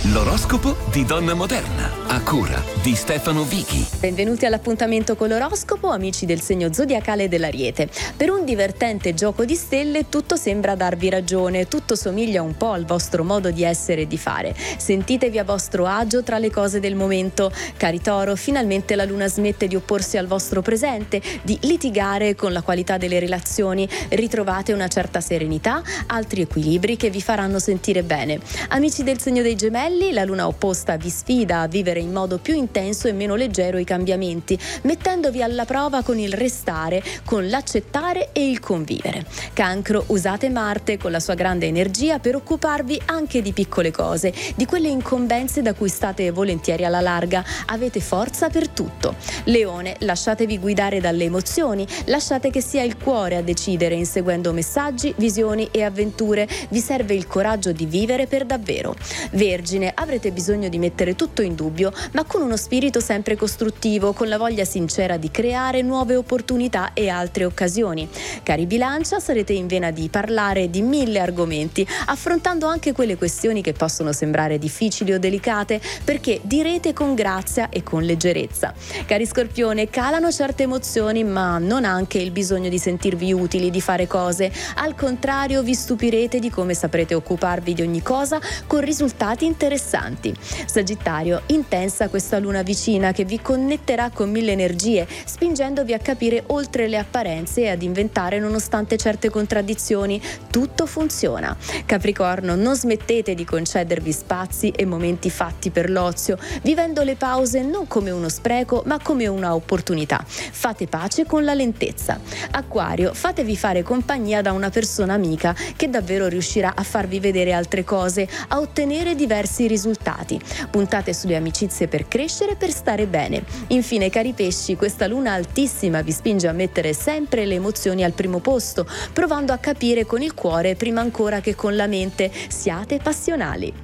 L'oroscopo di Donna Moderna, a cura di Stefano Vichi. Benvenuti all'appuntamento con l'oroscopo, amici del segno zodiacale dell'Ariete. Per un divertente gioco di stelle tutto sembra darvi ragione, tutto somiglia un po' al vostro modo di essere e di fare. Sentitevi a vostro agio tra le cose del momento. Cari Toro, finalmente la luna smette di opporsi al vostro presente, di litigare con la qualità delle relazioni. Ritrovate una certa serenità, altri equilibri che vi faranno sentire bene. Amici del segno dei Gemelli, la luna opposta vi sfida a vivere in modo più intenso e meno leggero i cambiamenti, mettendovi alla prova con il restare, con l'accettare e il convivere. Cancro, usate Marte con la sua grande energia per occuparvi anche di piccole cose, di quelle incombenze da cui state volentieri alla larga. Avete forza per tutto. Leone, lasciatevi guidare dalle emozioni, lasciate che sia il cuore a decidere inseguendo messaggi, visioni e avventure. Vi serve il coraggio di vivere per davvero. Vergine, avrete bisogno di mettere tutto in dubbio, ma con uno spirito sempre costruttivo, con la voglia sincera di creare nuove opportunità e altre occasioni. Cari Bilancia, sarete in vena di parlare di 1000 argomenti, affrontando anche quelle questioni che possono sembrare difficili o delicate, perché direte con grazia e con leggerezza. Cari Scorpione, calano certe emozioni, ma non anche il bisogno di sentirvi utili, di fare cose. Al contrario, vi stupirete di come saprete occuparvi di ogni cosa con risultati interessanti. Sagittario, intensa questa luna vicina che vi connetterà con 1000 energie, spingendovi a capire oltre le apparenze e ad inventare nonostante certe contraddizioni. Tutto funziona. Capricorno, non smettete di concedervi spazi e momenti fatti per l'ozio, vivendo le pause non come uno spreco ma come una opportunità. Fate pace con la lentezza. Acquario, fatevi fare compagnia da una persona amica che davvero riuscirà a farvi vedere altre cose, a ottenere diversi risultati. Puntate sulle amicizie per crescere e per stare bene. Infine, cari pesci, questa luna altissima vi spinge a mettere sempre le emozioni al primo posto, provando a capire con il cuore prima ancora che con la mente. Siate passionali.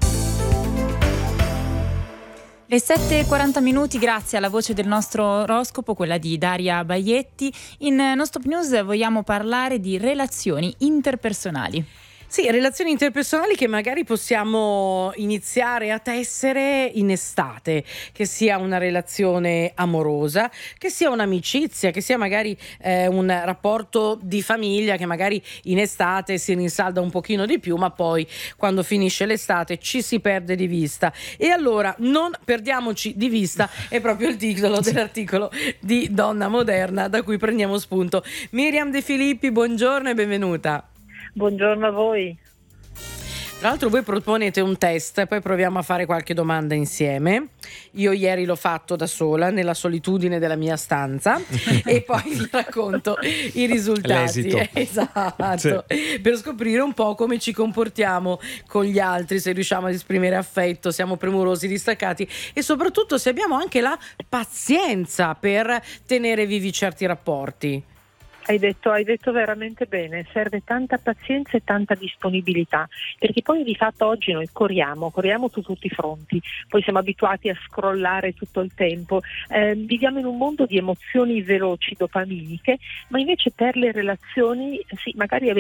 Le 7:40, grazie alla voce del nostro oroscopo, quella di Daria Baietti. In Non Stop News vogliamo parlare di relazioni interpersonali. Sì, relazioni interpersonali che magari possiamo iniziare a tessere in estate, che sia una relazione amorosa, che sia un'amicizia, che sia magari un rapporto di famiglia che magari in estate si rinsalda un pochino di più, ma poi quando finisce l'estate ci si perde di vista. E allora non perdiamoci di vista è proprio il titolo dell'articolo di Donna Moderna da cui prendiamo spunto. Miriam De Filippi, buongiorno e benvenuta. Buongiorno a voi. Tra l'altro voi proponete un test, poi proviamo a fare qualche domanda insieme. Io ieri l'ho fatto da sola, nella solitudine della mia stanza, e poi vi racconto i risultati. L'esito. Esatto. Sì. Per scoprire un po' come ci comportiamo con gli altri, se riusciamo ad esprimere affetto, siamo premurosi, distaccati e soprattutto se abbiamo anche la pazienza per tenere vivi certi rapporti. Hai detto veramente bene, serve tanta pazienza e tanta disponibilità, perché poi di fatto oggi noi corriamo su tutti i fronti, poi siamo abituati a scrollare tutto il tempo, viviamo in un mondo di emozioni veloci, dopaminiche, ma invece per le relazioni, sì, magari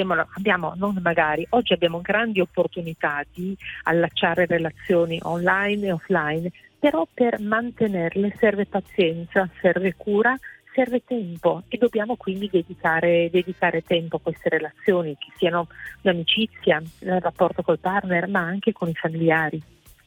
oggi abbiamo grandi opportunità di allacciare relazioni online e offline, però per mantenerle serve pazienza, serve cura, serve tempo e dobbiamo quindi dedicare tempo a queste relazioni, che siano l'amicizia, il rapporto col partner, ma anche con i familiari.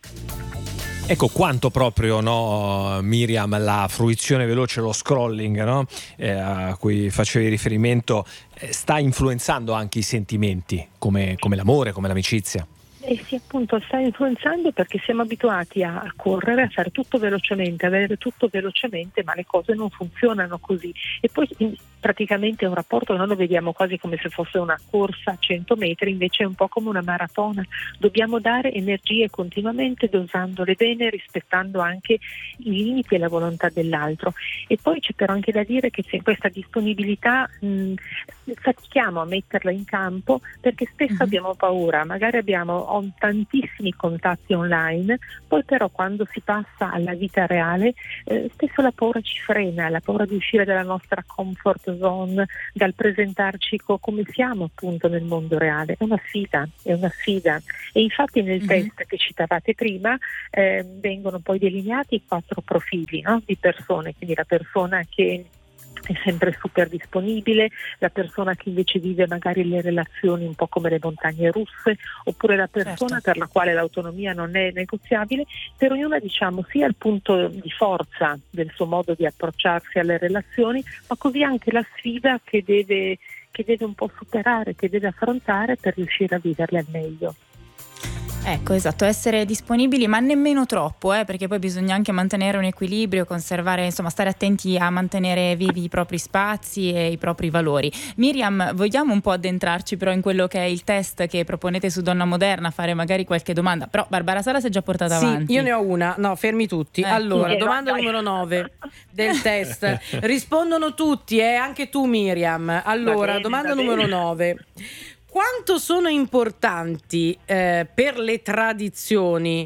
Ecco quanto proprio, Miriam, la fruizione veloce, lo scrolling, a cui facevi riferimento, sta influenzando anche i sentimenti, come l'amore, come l'amicizia. Sì, appunto, sta influenzando perché siamo abituati a correre, a fare tutto velocemente, avere tutto velocemente, ma le cose non funzionano così. E poi praticamente è un rapporto che noi lo vediamo quasi come se fosse una corsa a 100 metri, invece è un po' come una maratona. Dobbiamo dare energie continuamente, dosandole bene, rispettando anche i limiti e la volontà dell'altro. E poi c'è però anche da dire che se questa disponibilità fatichiamo a metterla in campo perché spesso abbiamo paura, magari abbiamo tantissimi contatti online, poi però quando si passa alla vita reale spesso la paura ci frena, la paura di uscire dalla nostra comfort comfort zone, dal presentarci come siamo appunto nel mondo reale. È una sfida. E infatti nel test che citavate prima vengono poi delineati 4 profili, no? Di persone, quindi la persona che è sempre super disponibile, la persona che invece vive magari le relazioni un po' come le montagne russe, oppure la persona per la quale l'autonomia non è negoziabile. Per ognuna sia il punto di forza del suo modo di approcciarsi alle relazioni, ma così anche la sfida che deve un po' superare, che deve affrontare per riuscire a viverle al meglio. Ecco, esatto, essere disponibili, ma nemmeno troppo, perché poi bisogna anche mantenere un equilibrio, conservare, insomma, stare attenti a mantenere vivi i propri spazi e i propri valori. Miriam, vogliamo un po' addentrarci però in quello che è il test che proponete su Donna Moderna, fare magari qualche domanda, però Barbara Sala si è già portata avanti. Sì, io ne ho una, no, fermi tutti. Allora, domanda numero 9 del test. Rispondono tutti, anche tu Miriam. Allora, domanda numero 9. Quanto sono importanti per le tradizioni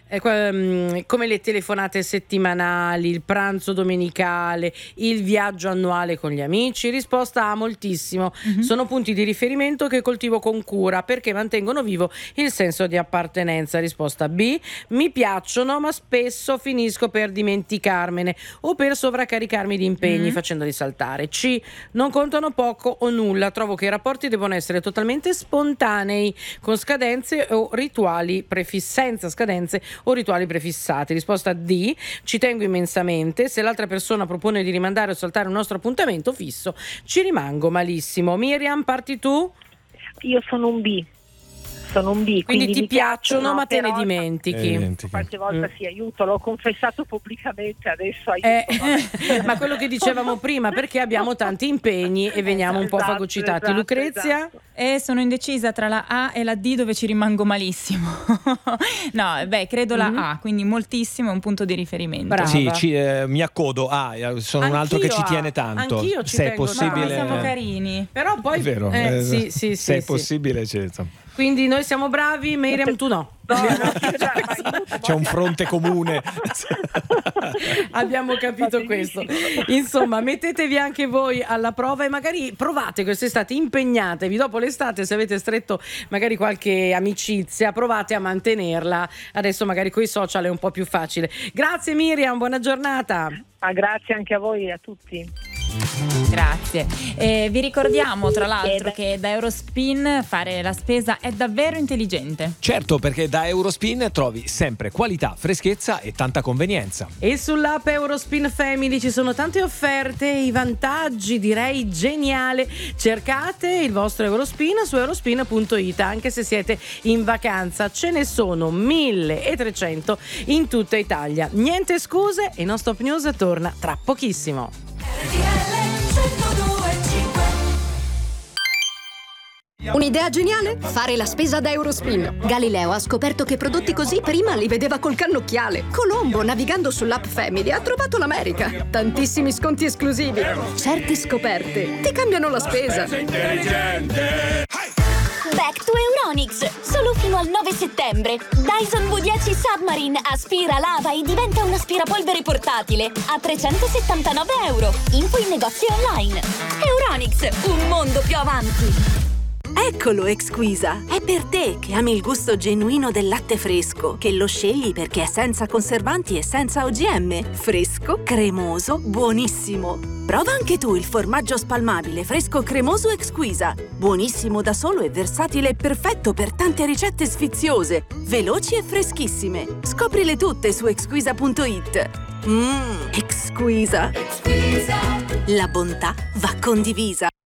come le telefonate settimanali, il pranzo domenicale, il viaggio annuale con gli amici? Risposta A, moltissimo. Sono punti di riferimento che coltivo con cura perché mantengono vivo il senso di appartenenza. Risposta B, mi piacciono ma spesso finisco per dimenticarmene o per sovraccaricarmi di impegni facendoli saltare. C, non contano poco o nulla, trovo che i rapporti devono essere totalmente spontanei, con scadenze o rituali senza scadenze o rituali prefissati. Risposta D, ci tengo immensamente, se l'altra persona propone di rimandare o saltare un nostro appuntamento fisso ci rimango malissimo. Miriam, parti tu? Io sono un B. Quindi ti piacciono ma te ne dimentichi. Qualche volta aiuto, l'ho confessato pubblicamente, adesso aiuto. Ma quello che dicevamo prima, perché abbiamo tanti impegni e veniamo un po' fagocitati. Lucrezia? Sono indecisa tra la A e la D, dove ci rimango malissimo. No, credo la A, quindi moltissimo è un punto di riferimento. Brava. Sì, mi accodo A, sono Anch'io un altro che ci tiene tanto. Anch'io ci se è tengo possibile. Siamo carini. Però poi è vero, sì, se è possibile c'è. Quindi noi siamo bravi, Miriam tu no. C'è un fronte comune. Abbiamo capito questo. Insomma, mettetevi anche voi alla prova e magari provate quest'estate, impegnatevi dopo l'estate, se avete stretto magari qualche amicizia, provate a mantenerla. Adesso magari coi social è un po' più facile. Grazie Miriam, buona giornata. Grazie anche a voi e a tutti. Grazie. Vi ricordiamo tra l'altro che da Eurospin fare la spesa è davvero intelligente. Certo, perché da Eurospin trovi sempre qualità, freschezza e tanta convenienza. E sull'app Eurospin Family ci sono tante offerte, i vantaggi, direi geniale. Cercate il vostro Eurospin su eurospin.it, anche se siete in vacanza. Ce ne sono 1300 in tutta Italia. Niente scuse e Non Stop News torna tra pochissimo. Un'idea geniale? Fare la spesa da Eurospin. Galileo ha scoperto che prodotti così prima li vedeva col cannocchiale. Colombo, navigando sull'app Family, ha trovato l'America. Tantissimi sconti esclusivi. Certe scoperte ti cambiano la spesa. Back to Euronics! Solo fino al 9 settembre. Dyson V10 Submarine aspira, lava e diventa un aspirapolvere portatile a €379. Info in negozi online. Euronics, un mondo più avanti. Eccolo Exquisa, è per te che ami il gusto genuino del latte fresco, che lo scegli perché è senza conservanti e senza OGM, fresco, cremoso, buonissimo. Prova anche tu il formaggio spalmabile fresco cremoso Exquisa, buonissimo da solo e versatile e perfetto per tante ricette sfiziose, veloci e freschissime. Scoprile tutte su exquisa.it. Exquisa. La bontà va condivisa.